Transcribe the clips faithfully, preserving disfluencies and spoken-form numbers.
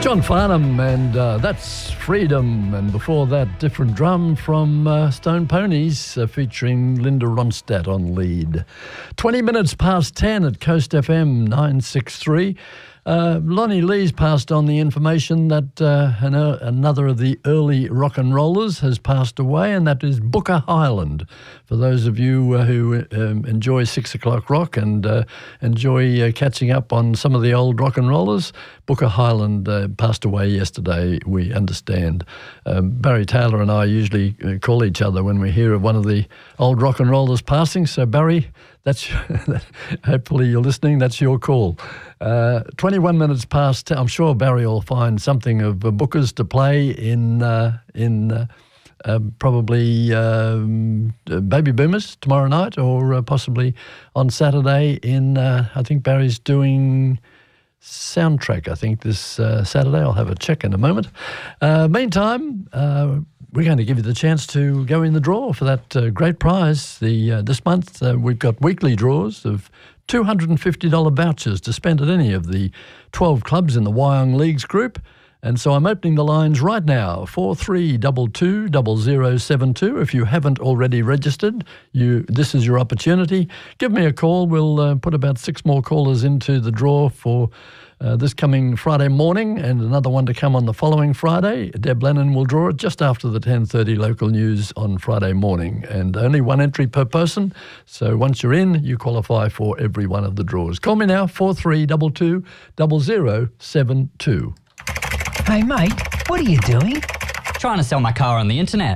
John Farnham, and uh, that's Freedom. And before that, Different Drum from uh, Stone Ponies, uh, featuring Linda Ronstadt on lead. twenty minutes past ten at Coast F M nine sixty-three. Uh, Lonnie Lee's passed on the information that uh, an, uh, another of the early rock and rollers has passed away, and that is Booker Hyland. For those of you uh, who um, enjoy six o'clock rock and uh, enjoy uh, catching up on some of the old rock and rollers, Booker Hyland uh, passed away yesterday, we understand. Um, Barry Taylor and I usually uh, call each other when we hear of one of the old rock and rollers passing. So, Barry, that's hopefully you're listening. That's your call. Uh, twenty-one minutes past. I'm sure Barry will find something of uh, Booker's to play in uh, in uh, uh, probably um, Baby Boomers tomorrow night, or uh, possibly on Saturday. In uh, I think Barry's doing Soundtrack. I think this uh, Saturday. I'll have a check in a moment. Uh, meantime. Uh, We're going to give you the chance to go in the draw for that uh, great prize. The uh, this month uh, we've got weekly draws of two hundred fifty dollars vouchers to spend at any of the twelve clubs in the Wyong Leagues group. And so I'm opening the lines right now, four three two two, zero zero seven two. If you haven't already registered, you this is your opportunity. Give me a call. We'll uh, put about six more callers into the draw for Uh, this coming Friday morning, and another one to come on the following Friday. Deb Lennon will draw it just after the ten thirty local news on Friday morning, and only one entry per person. So once you're in, you qualify for every one of the draws. Call me now, four three two two, zero zero seven two. Hey mate, what are you doing? Trying to sell my car on the internet.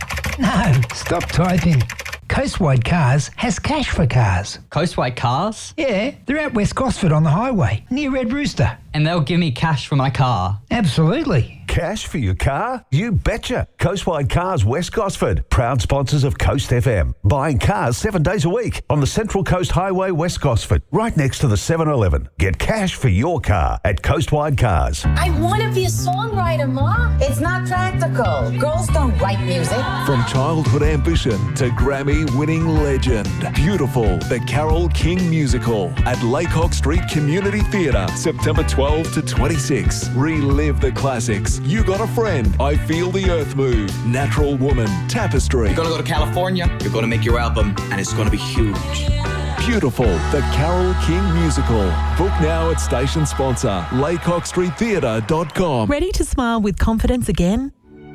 No, stop typing. Coastwide Cars has cash for cars. Coastwide Cars? Yeah, they're out West Gosford on the highway, near Red Rooster. And they'll give me cash for my car? Absolutely. Cash for your car? You betcha. Coastwide Cars West Gosford, proud sponsors of Coast F M. Buying cars seven days a week on the Central Coast Highway West Gosford, right next to the seven eleven. Get cash for your car at Coastwide Cars. I want to be a songwriter, Ma. It's not practical. Girls don't write music. From childhood ambition to Grammy-winning legend, Beautiful, the Carole King musical at Laycock Street Community Theatre, September twelfth to twenty-sixth. Relive the classics. You Got a Friend, I Feel the Earth Move, Natural Woman, Tapestry. You're going to go to California, you're going to make your album, and it's going to be huge. Beautiful, the Carole King musical. Book now at station sponsor, laycock street theatre dot com. Ready to smile with confidence again?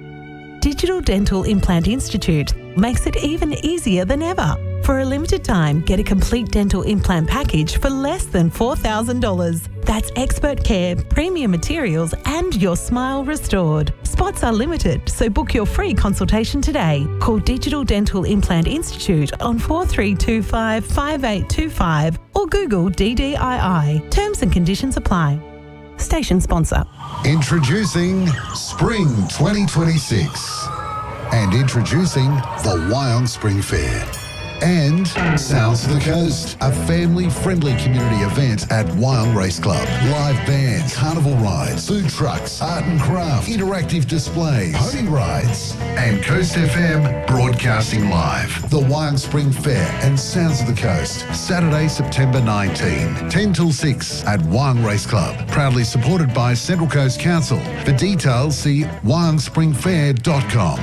Digital Dental Implant Institute makes it even easier than ever. For a limited time, get a complete dental implant package for less than four thousand dollars. That's expert care, premium materials, and your smile restored. Spots are limited, so book your free consultation today. Call Digital Dental Implant Institute on four three two five, five eight two five or Google D D I I. Terms and conditions apply. Station sponsor. Introducing Spring twenty twenty-six and introducing the Wyong Spring Fair. And Sounds of the Coast, a family-friendly community event at Wyong Race Club. Live bands, carnival rides, food trucks, art and craft, interactive displays, pony rides, and Coast F M broadcasting live. The Wyong Spring Fair and Sounds of the Coast, Saturday, September nineteenth, ten till six at Wyong Race Club. Proudly supported by Central Coast Council. For details, see wyong spring fair dot com.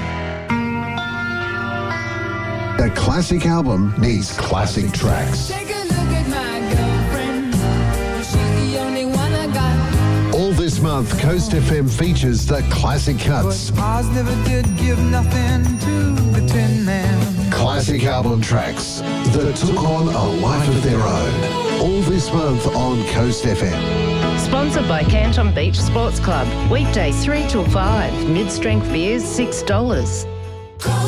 A classic album needs classic tracks. Take a look at my girlfriend. She's the only one I got. All this month, Coast F M features the classic cuts. But Oz never did give nothing to the Tin Man. Classic album tracks that took on a life of their own. All this month on Coast F M. Sponsored by Canton Beach Sports Club. Weekdays three till five. Mid-strength beers six dollars.